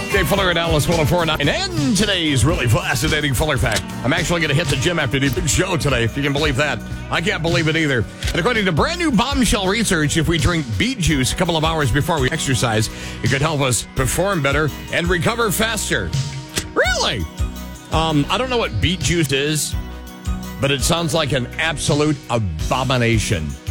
Dave Fuller at Alice 104.9. And today's really fascinating Fuller fact. I'm actually going to hit the gym after the big show today, if you can believe that. I can't believe it either. And according to brand new bombshell research, if we drink beet juice a couple of hours before we exercise, it could help us perform better and recover faster. Really? I don't know what beet juice is, but it sounds like an absolute abomination.